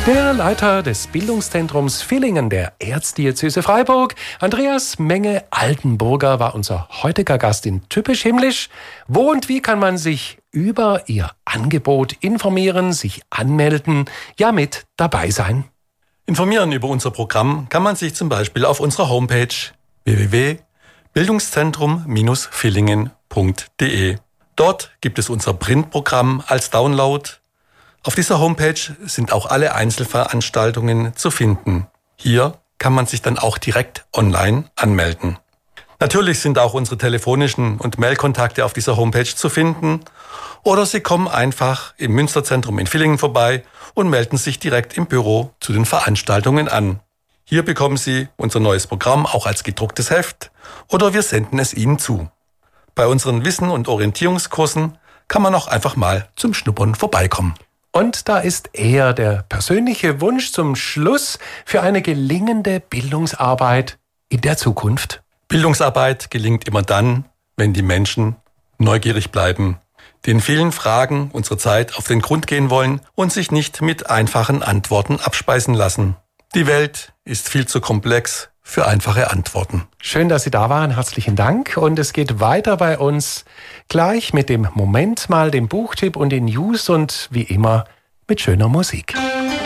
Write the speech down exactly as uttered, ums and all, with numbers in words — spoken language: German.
Der Leiter des Bildungszentrums Villingen der Erzdiözese Freiburg, Andreas Menge-Altenburger, war unser heutiger Gast in Typisch Himmlisch. Wo und wie kann man sich über ihr Angebot informieren, sich anmelden, ja mit dabei sein? Informieren über unser Programm kann man sich zum Beispiel auf unserer Homepage w w w punkt bildungszentrum Bindestrich villingen punkt de. Dort gibt es unser Printprogramm als Download. Auf dieser Homepage sind auch alle Einzelveranstaltungen zu finden. Hier kann man sich dann auch direkt online anmelden. Natürlich sind auch unsere telefonischen und Mailkontakte auf dieser Homepage zu finden. Oder Sie kommen einfach im Münsterzentrum in Villingen vorbei und melden sich direkt im Büro zu den Veranstaltungen an. Hier bekommen Sie unser neues Programm auch als gedrucktes Heft oder wir senden es Ihnen zu. Bei unseren Wissen- und Orientierungskursen kann man auch einfach mal zum Schnuppern vorbeikommen. Und da ist eher der persönliche Wunsch zum Schluss für eine gelingende Bildungsarbeit in der Zukunft. Bildungsarbeit gelingt immer dann, wenn die Menschen neugierig bleiben, den vielen Fragen unserer Zeit auf den Grund gehen wollen und sich nicht mit einfachen Antworten abspeisen lassen. Die Welt ist viel zu komplex für einfache Antworten. Schön, dass Sie da waren. Herzlichen Dank. Und es geht weiter bei uns gleich mit dem Moment mal, dem Buchtipp und den News und wie immer mit schöner Musik.